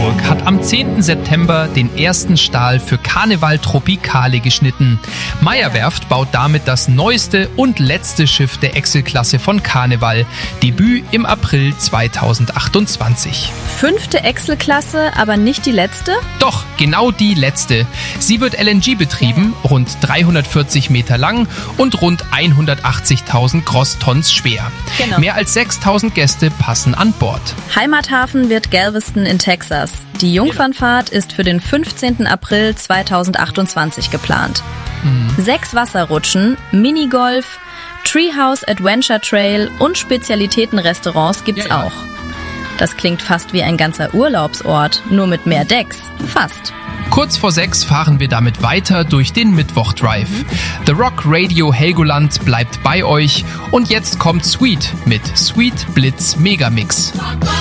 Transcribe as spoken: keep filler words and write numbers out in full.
Hamburg hat am zehnten September den ersten Stahl für Carnival Tropicale geschnitten. Meyer Werft baut damit das neueste und letzte Schiff der Exel-Klasse von Carnival. Debüt im April zweitausendachtundzwanzig. Fünfte Exel-Klasse, aber nicht die letzte? Doch, genau die letzte. Sie wird L N G betrieben, rund dreihundertvierzig Meter lang und rund hundertachtzigtausend Grosstons schwer. Genau. Mehr als sechstausend Gäste passen an Bord. Heimathafen wird Galveston in Texas. Die Jungfernfahrt ist für den fünfzehnten April zweitausendachtundzwanzig geplant. Mhm. Sechs Wasserrutschen, Minigolf, Treehouse Adventure Trail und Spezialitätenrestaurants gibt's Ja, ja. auch. Das klingt fast wie ein ganzer Urlaubsort, nur mit mehr Decks. Fast. Kurz vor sechs fahren wir damit weiter durch den Mittwoch-Drive. The Rock Radio Helgoland bleibt bei euch und jetzt kommt Sweet mit Sweet Blitz Megamix.